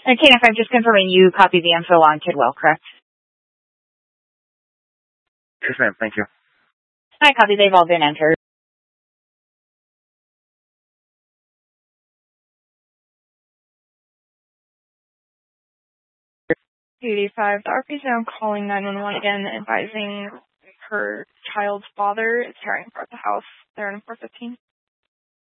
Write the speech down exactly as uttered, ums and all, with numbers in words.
And K F, I'm just confirming you copied the info on Kidwell, correct? Yes, ma'am. Thank you. I copy. They've all been entered. eighty-five, the R P is now calling nine one one again, advising her child's father is tearing apart the house. They're in four fifteen.